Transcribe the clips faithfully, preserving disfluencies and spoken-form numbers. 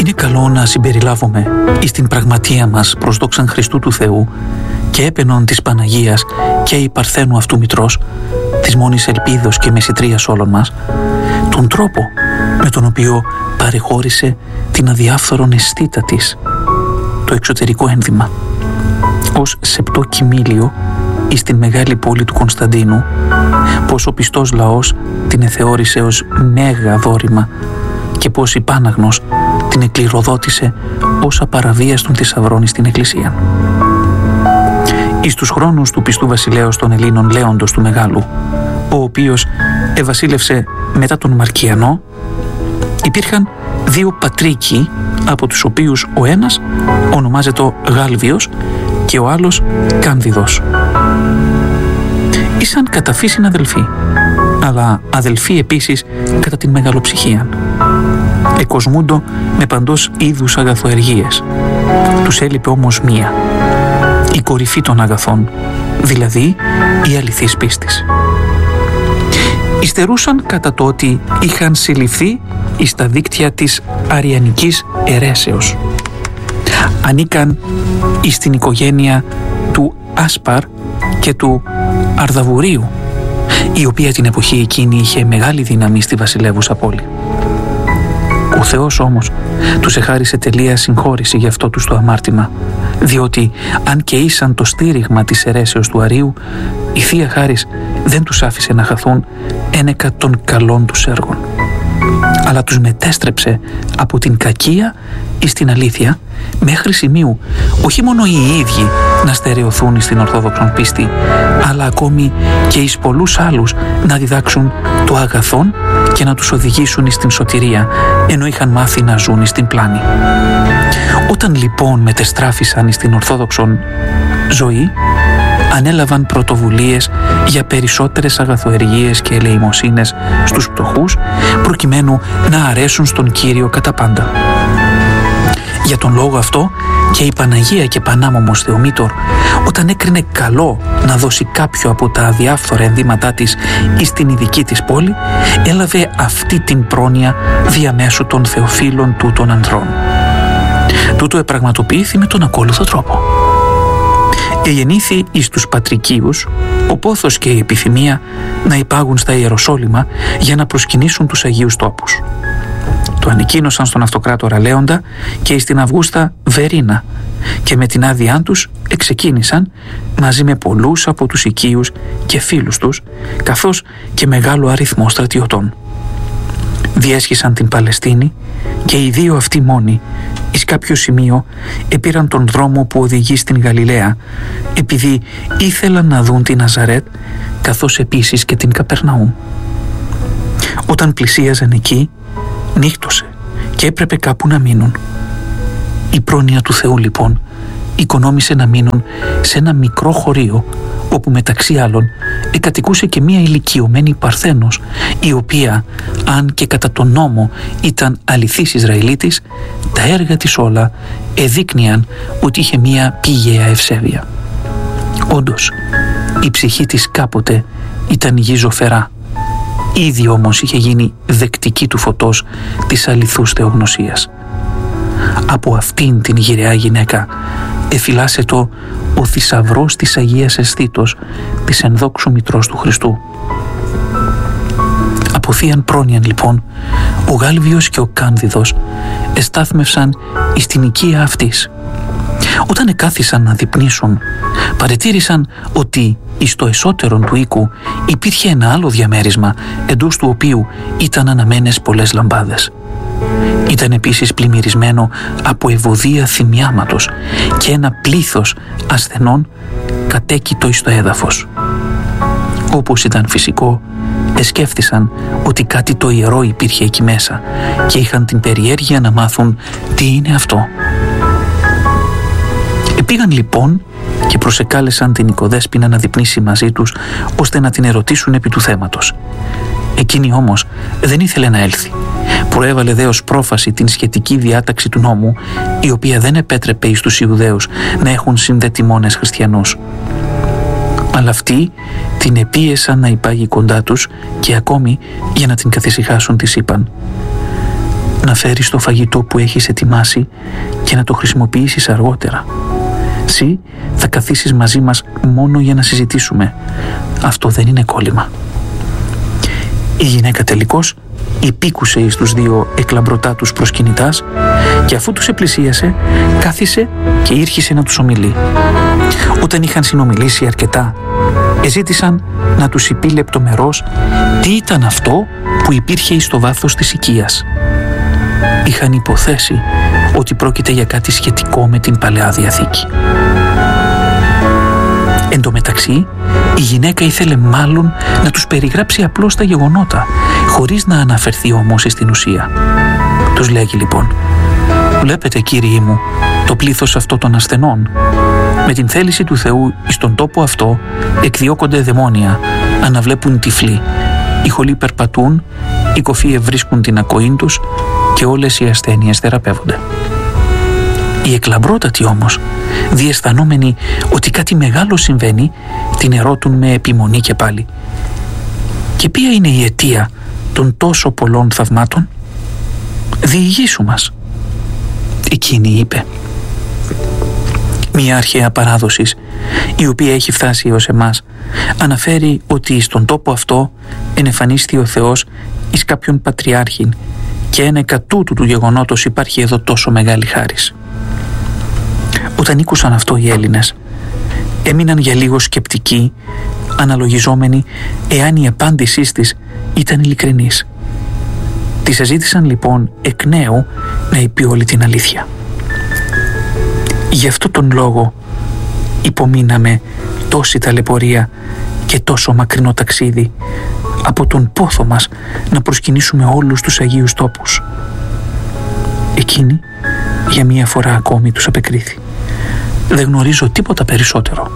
είναι καλό να συμπεριλάβουμε εις την πραγματεία μας προς δόξαν Χριστού του Θεού και έπαινον της Παναγίας και η Παρθένου αυτού Μητρός, της μόνης ελπίδος και μεσητρίας όλων μας, τον τρόπο με τον οποίο παρεχώρησε την αδιάφθορον αισθήτα της, το εξωτερικό ένδυμα, ως σεπτό κοιμήλιο εις την μεγάλη πόλη του Κωνσταντίνου, πως ο πιστός λαός την εθεώρησε ως μέγα δώρημα και πως η Πάναγνος την εκληροδότησε ως απαραβίαστον θησαυρών στην Εκκλησία. Εις τους χρόνους του πιστού βασιλέως των Ελλήνων Λέοντος του Μεγάλου, ο οποίος ευασίλευσε μετά τον Μαρκιανό, υπήρχαν δύο πατρίκοι, από τους οποίους ο ένας ονομάζεται Γάλβιος και ο άλλος Κάνδιδος. Ήσαν κατά φύσιν αδελφοί, αλλά αδελφοί επίσης κατά την μεγαλοψυχία. Εκοσμούντο με παντός είδους αγαθοεργίες. Τους έλειπε όμως μία, η κορυφή των αγαθών, δηλαδή η αληθής πίστης. Υστερούσαν κατά το ότι είχαν συλληφθεί εις τα δίκτυα της αριανικής αιρέσεως. Ανήκαν εις την οικογένεια του Άσπαρ και του Αρδαβουρίου, η οποία την εποχή εκείνη είχε μεγάλη δύναμη στη βασιλεύουσα πόλη. Ο Θεός όμως τους εχάρισε τελεία συγχώρηση γι' αυτό τους το αμάρτημα, διότι αν και ήσαν το στήριγμα της αιρέσεως του Αρίου, η Θεία Χάρις δεν τους άφησε να χαθούν ένεκα των καλών τους έργων, αλλά τους μετέστρεψε από την κακία εις την αλήθεια, μέχρι σημείου όχι μόνο οι ίδιοι να στερεωθούν εις την ορθόδοξον πίστη, αλλά ακόμη και εις πολλούς άλλους να διδάξουν το αγαθόν και να τους οδηγήσουν εις την σωτηρία, ενώ είχαν μάθει να ζουν εις την πλάνη. Όταν λοιπόν μετεστράφησαν εις την ορθόδοξον ζωή, ανέλαβαν πρωτοβουλίες για περισσότερες αγαθοεργίες και ελεημοσύνες στους πτωχούς, προκειμένου να αρέσουν στον Κύριο κατά πάντα. Για τον λόγο αυτό και η Παναγία και Πανάμωμος Θεομήτωρ, όταν έκρινε καλό να δώσει κάποιο από τα αδιάφθορα ενδύματά της εις την ειδική της πόλη, έλαβε αυτή την πρόνοια διαμέσου των θεοφύλων τούτων ανδρών. Τούτο επραγματοποιήθη με τον ακόλουθο τρόπο. Εγεννήθη εις τους πατρικίους ο πόθος και η επιθυμία να υπάγουν στα Ιεροσόλυμα για να προσκυνήσουν τους Αγίους Τόπους. Το ανακοίνωσαν στον Αυτοκράτορα Λέοντα και εις την Αυγούστα Βερίνα και με την άδειά τους εξεκίνησαν μαζί με πολλούς από τους οικείους και φίλους τους, καθώς και μεγάλο αριθμό στρατιωτών. Διέσχισαν την Παλαιστίνη και οι δύο αυτοί μόνοι εις κάποιο σημείο επήραν τον δρόμο που οδηγεί στην Γαλιλαία, επειδή ήθελαν να δουν την Ναζαρέτ, καθώς επίσης και την Καπερναούμ. Όταν πλησίαζαν εκεί, νύχτωσε και έπρεπε κάπου να μείνουν. Η πρόνοια του Θεού λοιπόν οικονόμησε να μείνουν σε ένα μικρό χωρίο, όπου μεταξύ άλλων εκατοικούσε και μία ηλικιωμένη Παρθένος, η οποία, αν και κατά τον νόμο ήταν αληθής Ισραηλίτης, τα έργα της όλα εδείκνυαν ότι είχε μία πηγαία ευσέβεια. Όντως, η ψυχή της κάποτε ήταν γη ζωφερά, ήδη όμως είχε γίνει δεκτική του φωτός της αληθούς θεογνωσίας. Από αυτήν την γυραιά γυναίκα εφυλάσσετο ο θησαυρός της Αγίας Αισθήτος της ενδόξου Μητρός του Χριστού. Από θείαν πρόνοιαν λοιπόν ο Γάλβιος και ο Κάνδιδος εστάθμευσαν εις την οικία αυτής. Όταν εκάθισαν να δειπνήσουν, παρετήρησαν ότι εις το εσώτερον του οίκου υπήρχε ένα άλλο διαμέρισμα, εντός του οποίου ήταν αναμένες πολλές λαμπάδες. Ήταν επίσης πλημμυρισμένο από ευωδία θυμιάματος και ένα πλήθος ασθενών κατέκητο εις το έδαφος. Όπως ήταν φυσικό, εσκέφθησαν ότι κάτι το ιερό υπήρχε εκεί μέσα και είχαν την περιέργεια να μάθουν τι είναι αυτό. Επήγαν λοιπόν και προσεκάλεσαν την οικοδέσποινα να δειπνήσει μαζί τους, ώστε να την ερωτήσουν επί του θέματος. Εκείνη όμως δεν ήθελε να έλθει. Προέβαλε δε ως πρόφαση την σχετική διάταξη του νόμου, η οποία δεν επέτρεπε εις τους Ιουδαίους να έχουν συνδετημόνες χριστιανούς. Αλλά αυτοί την επίεσαν να υπάγει κοντά τους και ακόμη για να την καθησυχάσουν της είπαν: «Να φέρεις το φαγητό που έχεις ετοιμάσει και να το χρησιμοποιήσεις αργότερα. Συ θα καθίσεις μαζί μας μόνο για να συζητήσουμε. Αυτό δεν είναι κόλλημα». Η γυναίκα τελικώς υπήκουσε εις τους δύο εκλαμπρωτάτους προσκυνητάς και αφού τους επλησίασε, κάθισε και ήρχισε να τους ομιλεί. Όταν είχαν συνομιλήσει αρκετά, εζήτησαν να τους υπεί λεπτομερώς τι ήταν αυτό που υπήρχε εις το βάθος της οικίας. Είχαν υποθέσει ότι πρόκειται για κάτι σχετικό με την Παλαιά Διαθήκη. Εν τω μεταξύ, η γυναίκα ήθελε μάλλον να τους περιγράψει απλώς τα γεγονότα, χωρίς να αναφερθεί όμως στην ουσία. Τους λέγει λοιπόν: «Βλέπετε, κύριοι μου, το πλήθος αυτό των ασθενών. Με την θέληση του Θεού εις τον τόπο αυτό εκδιώκονται δαιμόνια, αναβλέπουν τυφλοί, οι χολοί περπατούν, οι κοφοί ευρίσκουν την ακοήν τους και όλες οι ασθένειες θεραπεύονται». Οι εκλαμπρότατοι όμως, διαισθανόμενοι ότι κάτι μεγάλο συμβαίνει, την ερώτουν με επιμονή και πάλι: «Και ποια είναι η αιτία των τόσο πολλών θαυμάτων?» «Διηγήσου μας». Εκείνη είπε: «Μια αρχαία παράδοσης, η οποία έχει φτάσει έως εμάς, αναφέρει ότι στον τόπο αυτό ενεφανίστη ο Θεός εις κάποιον πατριάρχην και ένα εκ τούτου του γεγονότος υπάρχει εδώ τόσο μεγάλη χάρις». Όταν ήκουσαν αυτό οι Έλληνες, έμειναν για λίγο σκεπτικοί, αναλογιζόμενοι εάν η απάντησή της ήταν ειλικρινής. Της ζήτησαν λοιπόν εκ νέου να είπε όλη την αλήθεια. Γι' αυτό τον λόγο υπομείναμε τόση ταλαιπωρία και τόσο μακρινό ταξίδι από τον πόθο μας να προσκυνήσουμε όλους τους Αγίους τόπους. Εκείνη για μία φορά ακόμη τους απεκρίθη: «Δεν γνωρίζω τίποτα περισσότερο».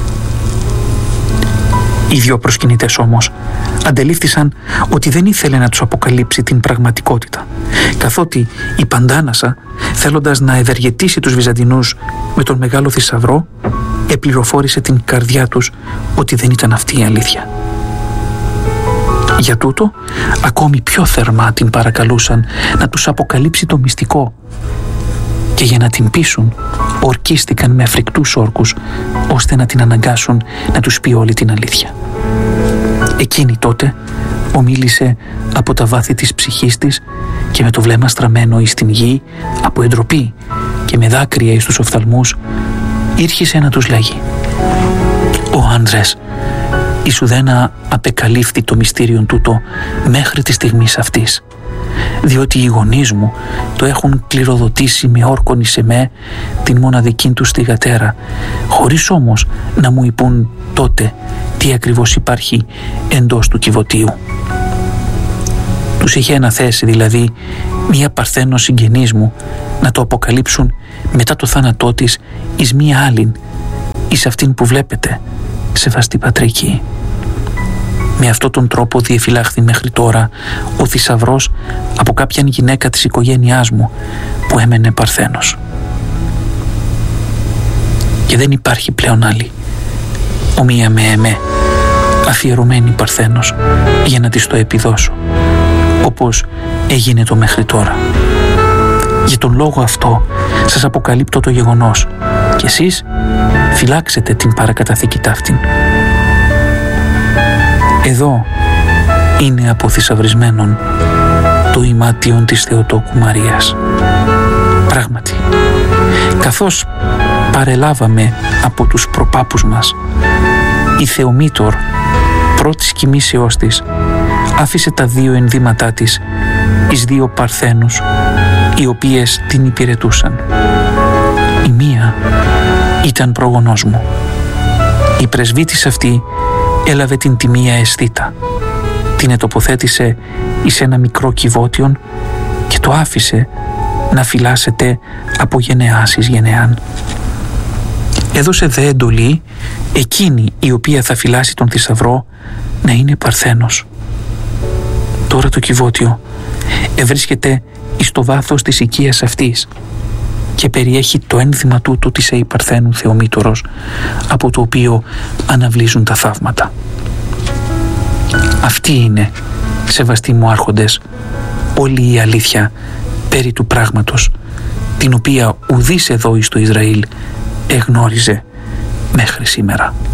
Οι δυο προσκυνητές όμως αντελήφθησαν ότι δεν ήθελε να τους αποκαλύψει την πραγματικότητα, καθότι η Παντάνασα, θέλοντας να ευεργετήσει τους Βυζαντινούς με τον μεγάλο θησαυρό, επληροφόρησε την καρδιά τους ότι δεν ήταν αυτή η αλήθεια. Για τούτο, ακόμη πιο θερμά την παρακαλούσαν να τους αποκαλύψει το μυστικό, και για να την πείσουν ορκίστηκαν με φρικτούς όρκους ώστε να την αναγκάσουν να τους πει όλη την αλήθεια. Εκείνη τότε ομίλησε από τα βάθη της ψυχής της και με το βλέμμα στραμμένο εις την γη από εντροπή και με δάκρυα εις τους οφθαλμούς ήρχισε να τους λέγει: «Ο άντρες, ισουδένα απεκαλύφθη το μυστήριον τούτο μέχρι τη στιγμής αυτής, διότι οι γονείς μου το έχουν κληροδοτήσει με όρκον εις εμέ την μοναδική του θυγατέρα, χωρίς όμως να μου είπουν τότε τι ακριβώς υπάρχει εντός του κυβωτίου». Τους είχε αναθέσει δηλαδή μία παρθένο συγγενής μου να το αποκαλύψουν μετά το θάνατό της εις μία άλλην, εις αυτήν που βλέπετε, σεβαστή πατρική. Με αυτόν τον τρόπο διεφυλάχθη μέχρι τώρα ο θησαυρός από κάποιαν γυναίκα της οικογένειάς μου που έμενε παρθένος. Και δεν υπάρχει πλέον άλλη, ομοία με εμέ, αφιερωμένη παρθένος για να της το επιδώσω, όπως έγινε το μέχρι τώρα. Για τον λόγο αυτό σας αποκαλύπτω το γεγονός και εσείς φυλάξετε την παρακαταθήκη ταύτην. Εδώ είναι αποθησαυρισμένον το ημάτιον της Θεοτόκου Μαρίας. Πράγματι, καθώς παρελάβαμε από τους προπάπους μας, η Θεομήτωρ πρώτης κοιμήσεώς της άφησε τα δύο ενδύματά της εις δύο παρθένους, οι οποίες την υπηρετούσαν. Η μία ήταν πρόγονός μου. Η πρεσβύτης αυτή έλαβε την τιμία αισθήτα, την ετοποθέτησε εις ένα μικρό κυβότιον και το άφησε να φυλάσσεται από γενεάς εις γενεάν. Έδωσε δε εντολή εκείνη η οποία θα φυλάσει τον θησαυρό να είναι παρθένος. Τώρα το κυβότιο ευρίσκεται εις το βάθος της οικίας αυτής και περιέχει το ένδυμα τούτο της αιπαρθένου Θεομήτωρος, από το οποίο αναβλύζουν τα θαύματα. Αυτή είναι, σεβαστοί μου άρχοντες, όλη η αλήθεια περί του πράγματος, την οποία ουδής εδώ εις το Ισραήλ εγνώριζε μέχρι σήμερα.